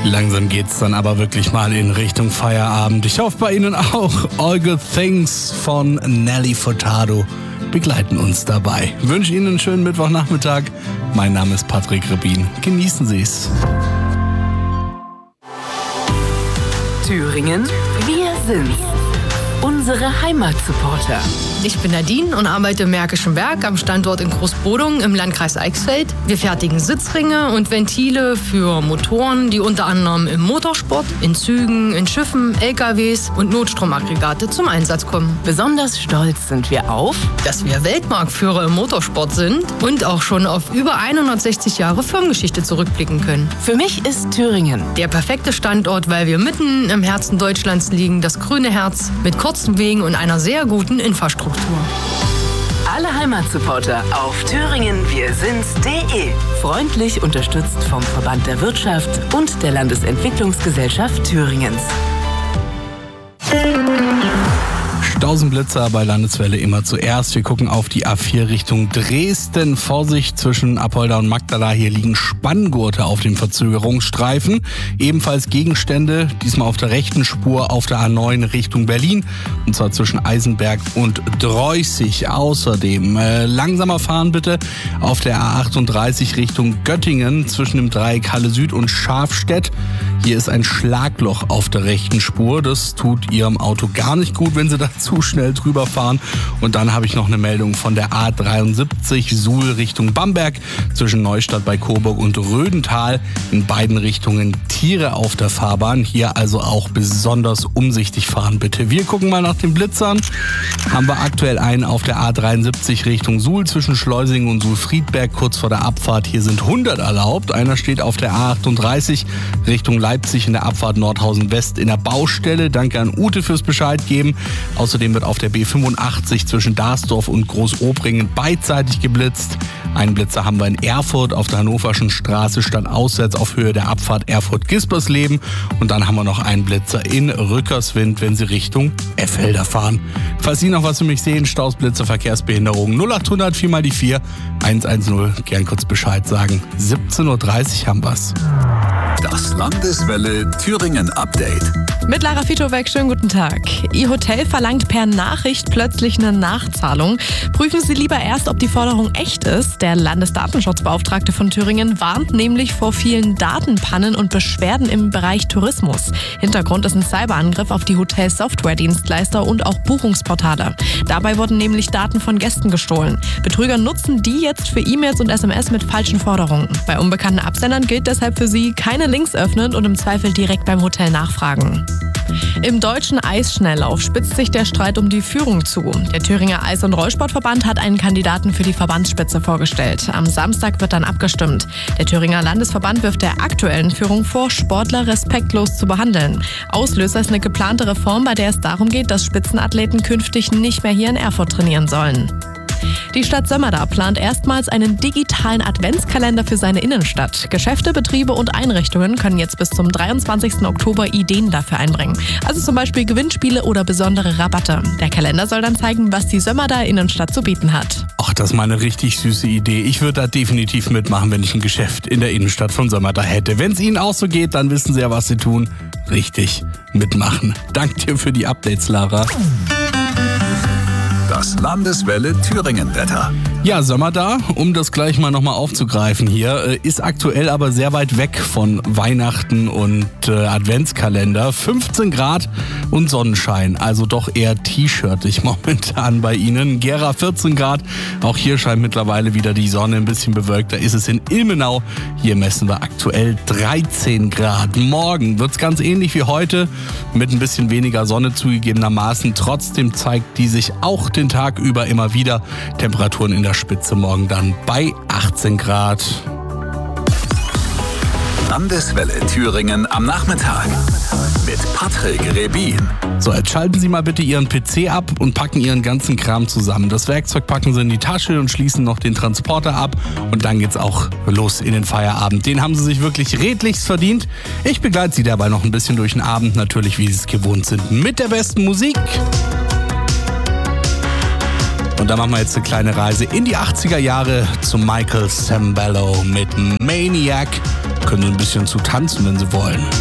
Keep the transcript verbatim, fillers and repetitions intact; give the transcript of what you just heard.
Langsam geht's dann aber wirklich mal in Richtung Feierabend. Ich hoffe bei Ihnen auch. All Good Things von Nelly Furtado begleiten uns dabei. Ich wünsche Ihnen einen schönen Mittwochnachmittag. Mein Name ist Patrick Rebin. Genießen Sie es. Thüringen, wir sind's. Unsere Heimatsupporter. Ich bin Nadine und arbeite im Märkischen Werk am Standort in Großbodung im Landkreis Eichsfeld. Wir fertigen Sitzringe und Ventile für Motoren, die unter anderem im Motorsport, in Zügen, in Schiffen, L K Ws und Notstromaggregate zum Einsatz kommen. Besonders stolz sind wir auf, dass wir Weltmarktführer im Motorsport sind und auch schon auf über hundertsechzig Jahre Firmengeschichte zurückblicken können. Für mich ist Thüringen der perfekte Standort, weil wir mitten im Herzen Deutschlands liegen, das grüne Herz mit kurzen Wegen und einer sehr guten Infrastruktur. Alle Heimatsupporter auf thüringen wir sind's punkt de. Freundlich unterstützt vom Verband der Wirtschaft und der Landesentwicklungsgesellschaft Thüringens. Stausenblitzer bei Landeswelle immer zuerst. Wir gucken auf die A vier Richtung Dresden. Vorsicht zwischen Apolda und Magdala. Hier liegen Spanngurte auf dem Verzögerungsstreifen. Ebenfalls Gegenstände, diesmal auf der rechten Spur auf der A neun Richtung Berlin. Und zwar zwischen Eisenberg und Dreußig. Außerdem äh, langsamer fahren bitte auf der A achtunddreißig Richtung Göttingen zwischen dem Dreieck Halle Süd und Schafstedt. Hier ist ein Schlagloch auf der rechten Spur. Das tut Ihrem Auto gar nicht gut, wenn Sie da zu schnell drüber fahren. Und dann habe ich noch eine Meldung von der A dreiundsiebzig Suhl Richtung Bamberg zwischen Neustadt bei Coburg und Rödental. In beiden Richtungen Tiere auf der Fahrbahn. Hier also auch besonders umsichtig fahren bitte. Wir gucken mal nach den Blitzern. Haben wir aktuell einen auf der A dreiundsiebzig Richtung Suhl zwischen Schleusingen und Suhl-Friedberg kurz vor der Abfahrt. Hier sind hundert erlaubt. Einer steht auf der A achtunddreißig Richtung Leipzig in der Abfahrt Nordhausen West in der Baustelle. Danke an Ute fürs Bescheid geben. Außerdem wird auf der B fünfundachtzig zwischen Darsdorf und Großobringen beidseitig geblitzt. Einen Blitzer haben wir in Erfurt auf der Hannoverschen Straße stadtauswärts auf Höhe der Abfahrt Erfurt-Gispersleben. Und dann haben wir noch einen Blitzer in Rückerswind, wenn Sie Richtung Effelder fahren. Falls Sie noch was für mich sehen, Staus, Blitzer, Verkehrsbehinderung null achthundert vier mal die vier eins eins null. Gern kurz Bescheid sagen. siebzehn Uhr dreißig haben wir's. Das Landeswelle Thüringen Update. Mit Lara Fitowek, schönen guten Tag. Ihr Hotel verlangt per Nachricht plötzlich eine Nachzahlung. Prüfen Sie lieber erst, ob die Forderung echt ist. Der Landesdatenschutzbeauftragte von Thüringen warnt nämlich vor vielen Datenpannen und Beschwerden im Bereich Tourismus. Hintergrund ist ein Cyberangriff auf die Hotel-Software-Dienstleister und auch Buchungsportale. Dabei wurden nämlich Daten von Gästen gestohlen. Betrüger nutzen die jetzt für E-Mails und S M S mit falschen Forderungen. Bei unbekannten Absendern gilt deshalb für Sie keine Links öffnen und im Zweifel direkt beim Hotel nachfragen. Im deutschen Eisschnelllauf spitzt sich der Streit um die Führung zu. Der Thüringer Eis- und Rollsportverband hat einen Kandidaten für die Verbandsspitze vorgestellt. Am Samstag wird dann abgestimmt. Der Thüringer Landesverband wirft der aktuellen Führung vor, Sportler respektlos zu behandeln. Auslöser ist eine geplante Reform, bei der es darum geht, dass Spitzenathleten künftig nicht mehr hier in Erfurt trainieren sollen. Die Stadt Sömmerda plant erstmals einen digitalen Adventskalender für seine Innenstadt. Geschäfte, Betriebe und Einrichtungen können jetzt bis zum dreiundzwanzigsten Oktober Ideen dafür einbringen. Also zum Beispiel Gewinnspiele oder besondere Rabatte. Der Kalender soll dann zeigen, was die Sömmerda Innenstadt zu bieten hat. Ach, das ist mal eine richtig süße Idee. Ich würde da definitiv mitmachen, wenn ich ein Geschäft in der Innenstadt von Sömmerda hätte. Wenn es Ihnen auch so geht, dann wissen Sie ja, was Sie tun. Richtig mitmachen. Danke dir für die Updates, Lara. Das Landeswelle Thüringen Wetter. Ja, Sömmerda, um das gleich mal nochmal aufzugreifen hier, ist aktuell aber sehr weit weg von Weihnachten und äh, Adventskalender. fünfzehn Grad und Sonnenschein, also doch eher t-shirtig momentan bei Ihnen. Gera vierzehn Grad, auch hier scheint mittlerweile wieder die Sonne, ein bisschen bewölkt. Da ist es in Ilmenau, hier messen wir aktuell dreizehn Grad. Morgen wird's ganz ähnlich wie heute, mit ein bisschen weniger Sonne zugegebenermaßen. Trotzdem zeigt die sich auch den Tag über immer wieder. Temperaturen in der Spitze morgen dann bei achtzehn Grad. Landeswelle Thüringen am Nachmittag mit Patrick Rebin. So, jetzt schalten Sie mal bitte Ihren P C ab und packen Ihren ganzen Kram zusammen. Das Werkzeug packen Sie in die Tasche und schließen noch den Transporter ab. Und dann geht's auch los in den Feierabend. Den haben Sie sich wirklich redlichst verdient. Ich begleite Sie dabei noch ein bisschen durch den Abend, natürlich wie Sie es gewohnt sind, mit der besten Musik. Und da machen wir jetzt eine kleine Reise in die achtziger Jahre zu Michael Sembello mit Maniac. können ein bisschen zu tanzen, wenn sie wollen.